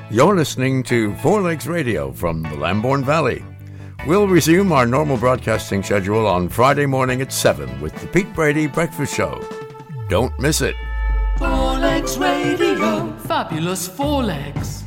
You're listening to Four Legs Radio from the Lambourne Valley. We'll resume our normal broadcasting schedule on Friday morning at 7 with the Pete Brady Breakfast Show. Don't miss it. Four Legs Radio. Fabulous Four Legs.